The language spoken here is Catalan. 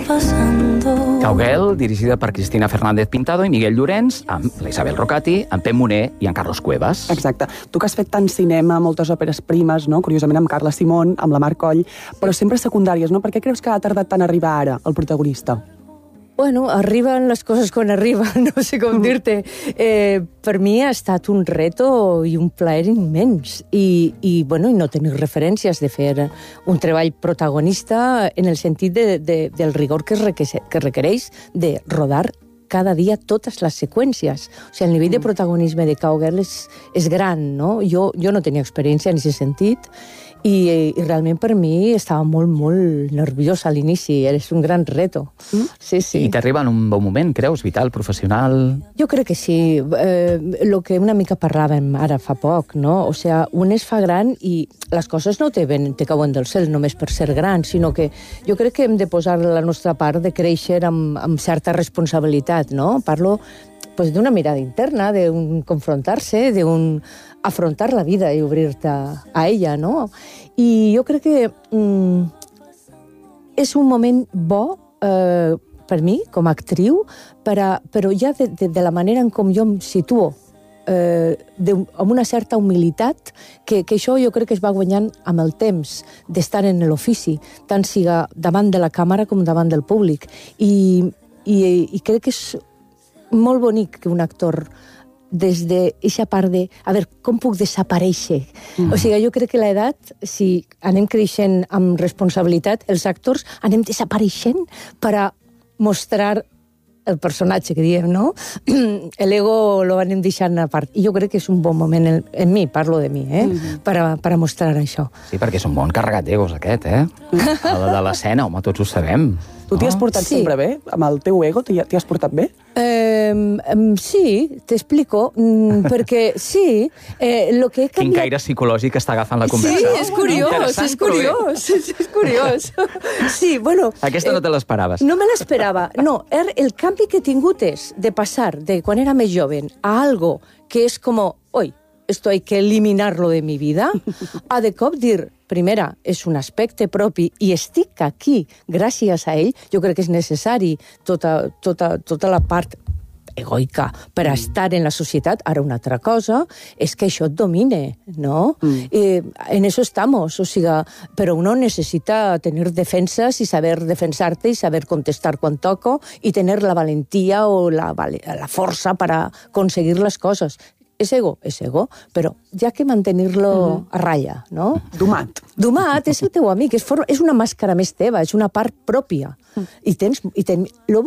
pasando. Cowgirl, dirigida per Cristina Fernández Pintado i Miguel Llorens, amb la Isabel Rocati, en Pep Moner i en Carlos Cuevas. Exacte. Tu que has fet tant cinema, moltes òperes primes, no? Curiosament amb Carla Simón, amb la Mar Coll, però sempre secundàries, no? Per què creus que ha tardat tant a arribar ara, el protagonista? Bueno, arriben les coses quan arriben, no sé com dir-te. Per mi ha estat un reto i un plaer immens. I no tenir referències de fer un treball protagonista en el sentit del rigor que requereix de rodar cada dia totes les seqüències. O sigui, el nivell de protagonisme de Cowgirl és gran, no? Jo no tenia experiència en aquest sentit i realment per mi estava molt, molt nerviosa a l'inici. És un gran reto. Sí, sí. I t'arriba en un bon moment, creus? Vital, professional? Jo crec que sí. El que una mica parlàvem ara fa poc, no? O sigui, un es fa gran i les coses no te cauen del cel només per ser gran, sinó que jo crec que hem de posar la nostra part de créixer amb certa responsabilitat, no? Parlo d'una mirada interna, d'un confrontar-se, d'un afrontar la vida i obrir-te a ella, no? I jo crec que és un moment bo per mi, com a actriu, però ja de la manera en com jo em situo, amb una certa humilitat, que això jo crec que es va guanyant amb el temps d'estar en l'ofici, tant siga davant de la càmera com davant del públic. I crec que és molt bonic que un actor des d'aquesta part de a veure, com puc desaparèixer? O sigui, jo crec que l'edat, si anem creixent amb responsabilitat, els actors anem desapareixent per a mostrar el personatge que diem, no? L'ego lo anem deixant a part. I jo crec que és un bon moment, en mi, parlo de mi, per a mostrar això. Sí, perquè és un bon carregat d'egos, aquest, El de l'escena, home, tots ho sabem. Tu t'hi has portat sempre bé? Amb el teu ego t'hi has portat bé? Sí, t'explico, perquè sí, lo que he canviat... Quin caire psicològic està agafant la conversa. Sí, és curiós. Sí, bueno... Aquesta no te l'esperaves. No me l'esperava. No, el canvi que he tingut és de passar de quan era més jove a algo que és com, oi, esto hay que eliminarlo de mi vida, a de cop dir, primera, és un aspecte propi i estic aquí gràcies a ell. Jo crec que és necessari tota la part egoica per a estar en la societat. Ara una altra cosa és que això et domine, ¿no? En eso estamos, o sigui, però uno necessita tenir defensas y saber defensarte y saber contestar quan toco y tener la valentia o la força para conseguir les coses. És ego, però ja que mantenir-lo a ratlla, no? Domat és el teu amic, és una màscara més teva, és una part pròpia. I tens